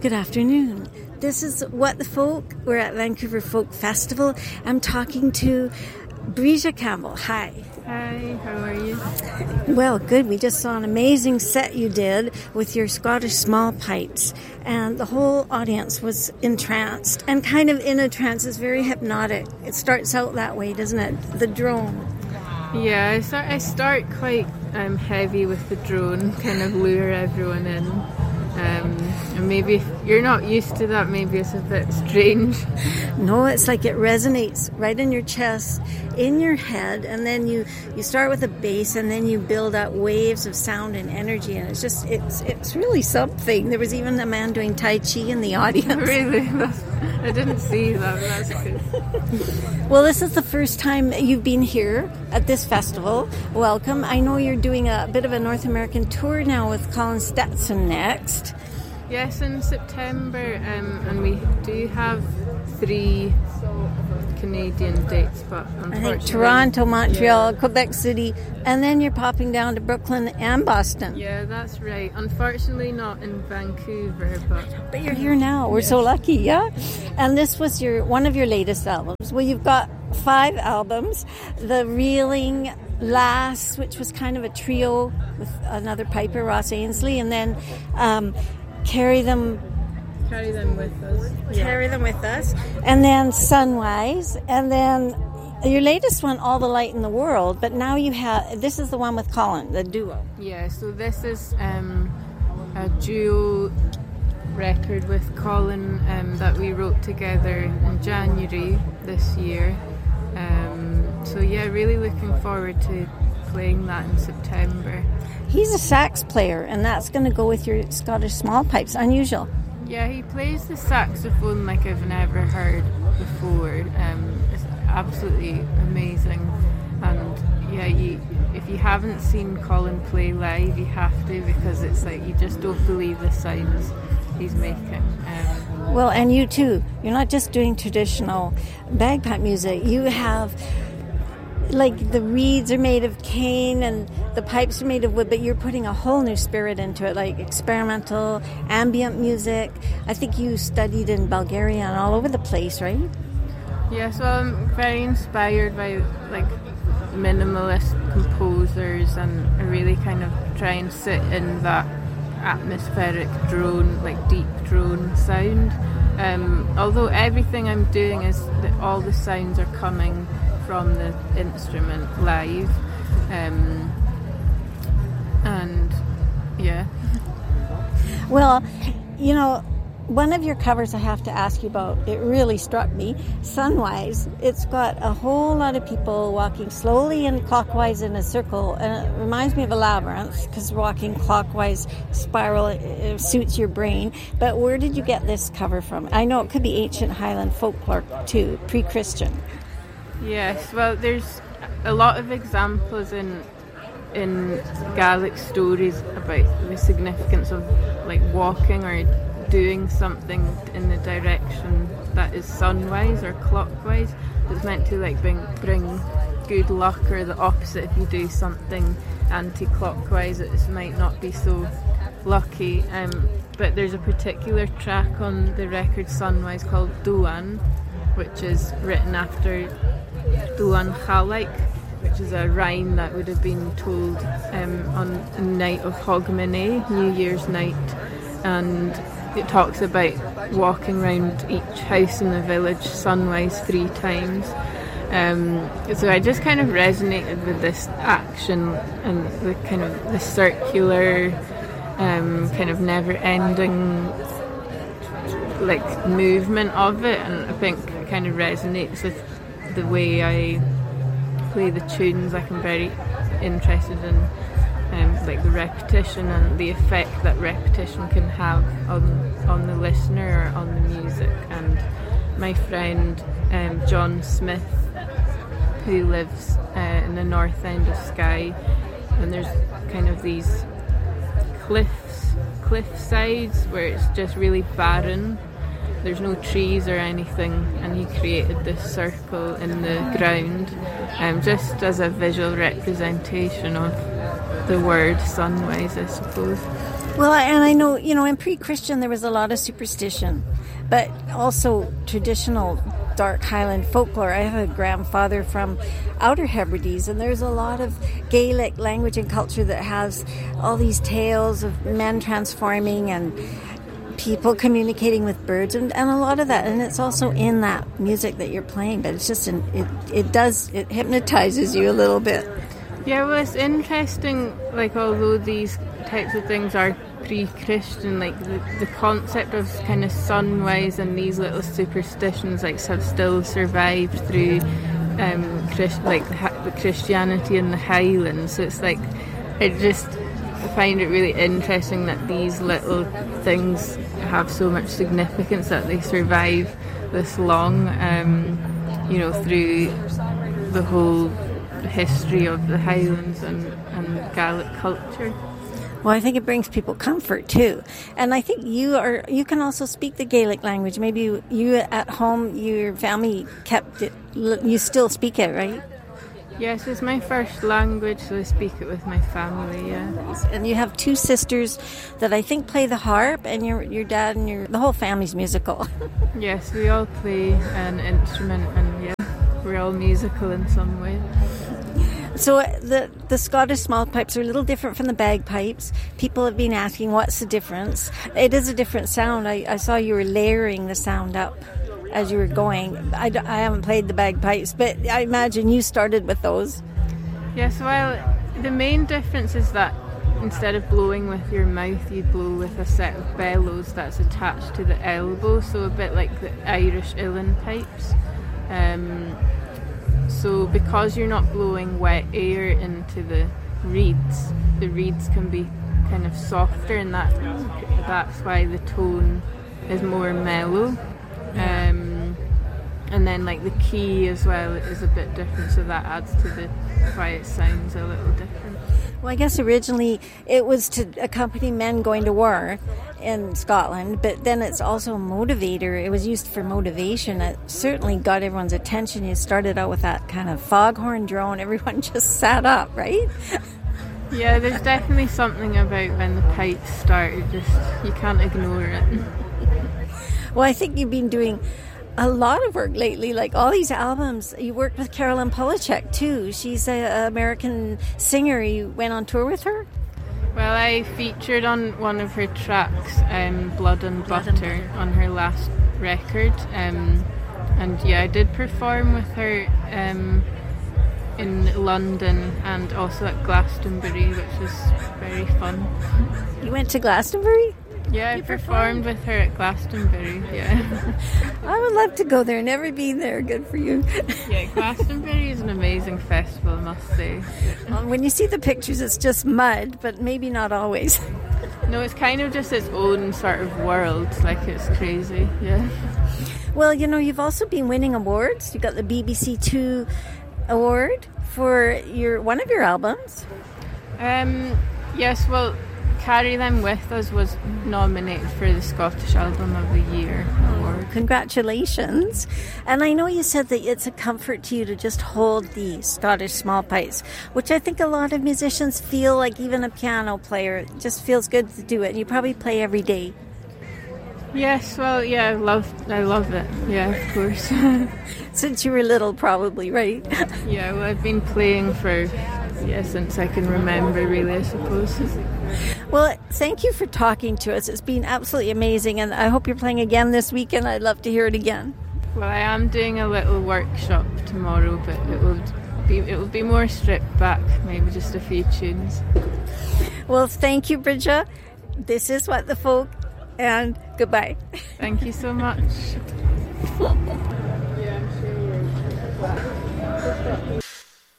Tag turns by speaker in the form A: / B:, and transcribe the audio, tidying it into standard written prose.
A: Good afternoon. This is What the Folk. We're at Vancouver Folk Festival. I'm talking to Breeja Campbell. Hi.
B: Hi, how are you?
A: Well, good. We just saw an amazing set you did with your Scottish small pipes, and the whole audience was entranced, and kind of in a trance. It's very hypnotic. It starts out that way, doesn't it? The drone.
B: Yeah, I start quite heavy with the drone, kind of lure everyone in. And maybe if you're not used to that, maybe it's a bit strange.
A: No, it's like it resonates right in your chest, in your head, and then you start with a bass, and then you build up waves of sound and energy, and it's really something. There was even a man doing Tai Chi in the audience.
B: Really? I didn't see that, but that's good.
A: Well, this is the first time you've been here at this festival. Welcome. I know you're doing a bit of a North American tour now with Colin Stetson next.
B: Yes, in September, and we do have 3 Canadian dates, but unfortunately...
A: I think Toronto, Montreal, Quebec City, and then you're popping down to Brooklyn and Boston.
B: Yeah, that's right. Unfortunately not in Vancouver,
A: but you're here now. We're so lucky, yeah? And this was one of your latest albums. Well, you've got 5 albums. The Reeling Lass, which was kind of a trio with another piper, Ross Ainsley, and then Carry Them
B: With Us.
A: Yeah. Carry Them With Us. And then Sunwise. And then your latest one, All the Light in the World. But now this is the one with Colin, the duo.
B: Yeah, so this is a duo record with Colin that we wrote together in January this year. So yeah, really looking forward to playing that in September.
A: He's a sax player, and that's going to go with your Scottish small pipes. Unusual.
B: Yeah, he plays the saxophone like I've never heard before. It's absolutely amazing. And yeah, if you haven't seen Colin play live, you have to, because it's like you just don't believe the sounds he's making.
A: Well, and you too. You're not just doing traditional bagpipe music. You have... like the reeds are made of cane and the pipes are made of wood, but you're putting a whole new spirit into it, like experimental, ambient music. I think you studied in Bulgaria and all over the place, right?
B: Yeah, so I'm very inspired by like minimalist composers, and I really kind of try and sit in that atmospheric drone, like deep drone sound. Although everything I'm doing is that all the sounds are coming from the instrument live, and yeah.
A: Well, you know, one of your covers I have to ask you about, it really struck me, Sunwise. It's got a whole lot of people walking slowly and clockwise in a circle, and it reminds me of a labyrinth, because walking clockwise spiral, it suits your brain. But where did you get this cover from? I know it could be ancient Highland folklore too, pre-Christian.
B: Yes, well, there's a lot of examples in Gaelic stories about the significance of like walking or doing something in the direction that is sunwise or clockwise. It's meant to like bring good luck, or the opposite. If you do something anti-clockwise, it might not be so lucky. But there's a particular track on the record Sunwise called Duan, which is written after Duan Chalaik, which is a rhyme that would have been told on the night of Hogmanay, New Year's night, and it talks about walking around each house in the village sunwise 3 times. So I just kind of resonated with this action and the kind of the circular, kind of never-ending like movement of it, and I think it kind of resonates with the way I play the tunes. Like I'm very interested in like the repetition and the effect that repetition can have on the listener or on the music. And my friend John Smith, who lives in the north end of Skye, and there's kind of these cliff sides where it's just really barren. There's no trees or anything, and he created this circle in the ground, just as a visual representation of the word sunwise, I suppose.
A: Well, and I know, in pre-Christian there was a lot of superstition, but also traditional dark Highland folklore. I have a grandfather from Outer Hebrides, and there's a lot of Gaelic language and culture that has all these tales of men transforming and people communicating with birds, and a lot of that, and it's also in that music that you're playing, but it's just it hypnotizes you a little bit.
B: Yeah, well, it's interesting, like, although these types of things are pre-Christian, like the concept of kind of sunwise and these little superstitions like have still survived through the Christianity in the Highlands. So it's like, I find it really interesting that these little things have so much significance, that they survive this long, through the whole history of the Highlands and Gaelic culture.
A: Well, I think it brings people comfort too, and I think you can also speak the Gaelic language. Maybe you at home, your family kept it. You still speak it, right?
B: Yes, it's my first language, so I speak it with my family. Yeah.
A: And you have two sisters that I think play the harp, and your dad and the whole family's musical.
B: Yes, we all play an instrument, and yeah, we're all musical in some way.
A: So the Scottish small pipes are a little different from the bagpipes. People have been asking, what's the difference? It is a different sound. I saw you were layering the sound up as you were going. I haven't played the bagpipes, but I imagine you started with those.
B: Yes, well, the main difference is that instead of blowing with your mouth, you blow with a set of bellows that's attached to the elbow, so a bit like the Irish uilleann pipes. So because you're not blowing wet air into the reeds can be kind of softer, and that's why the tone is more mellow. And then like the key as well is a bit different, so that adds to why it sounds a little different.
A: Well, I guess originally it was to accompany men going to war in Scotland, but then it's also a motivator. It was used for motivation. It certainly got everyone's attention. You started out with that kind of foghorn drone. Everyone just sat up, right?
B: Yeah, there's definitely something about when the pipes started. You can't ignore it.
A: Well, I think you've been doing a lot of work lately, like all these albums. You worked with Carolyn Polachek too. She's an American singer. You went on tour with her?
B: Well, I featured on one of her tracks, Blood and Butter, on her last record. And yeah, I did perform with her in London and also at Glastonbury, which was very fun.
A: You went to Glastonbury?
B: Yeah, I performed with her at Glastonbury, yeah.
A: I would love to go there, never been there. Good for you.
B: Yeah, Glastonbury is an amazing festival, I must say.
A: When you see the pictures, it's just mud, but maybe not always.
B: No, it's kind of just its own sort of world, like it's crazy, yeah.
A: Well, you've also been winning awards. You got the BBC Two award for one of your albums.
B: Yes, well, Carry Them With Us was nominated for the Scottish Album of the Year award.
A: Congratulations. And I know you said that it's a comfort to you to just hold the Scottish small pipes, which I think a lot of musicians feel, like even a piano player, it just feels good to do it. You probably play every day.
B: Yes, well, yeah, I love it. Yeah, of course.
A: Since you were little, probably, right?
B: Yeah, well, I've been playing since I can remember, really, I suppose.
A: Well, thank you for talking to us. It's been absolutely amazing, and I hope you're playing again this weekend. I'd love to hear it again.
B: Well, I am doing a little workshop tomorrow, but it will be more stripped back, maybe just a few tunes. Well,
A: thank you, Bridget. This is What the Folk, and goodbye.
B: Thank you so much. Yeah, I'm sure you're...